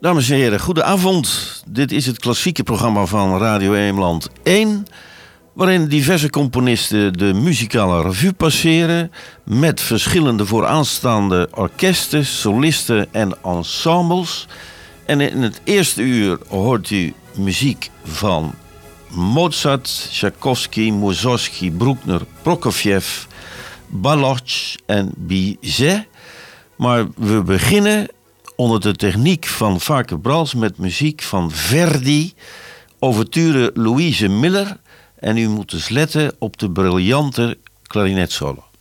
Dames en heren, goedenavond. Dit is het klassieke programma van Radio Eemland 1... waarin diverse componisten de muzikale revue passeren... met verschillende vooraanstaande orkesten, solisten en ensembles. En in het eerste uur hoort u muziek van Mozart, Tchaikovsky, Mussorgsky, Bruckner, Prokofjev, Baloch en Bizet. Maar we beginnen onder de techniek van Vaker Brals met muziek van Verdi, ouverture Louise Miller. En u moet dus letten op de briljante klarinetsolo.